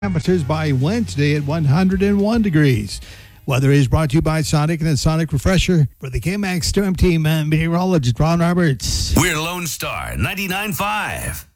Temperatures by Wednesday at 101 degrees. Weather is brought to you by Sonic and a Sonic Refresher. For the KMAX Storm Team, meteorologist Ron Roberts. We're Lone Star 99.5.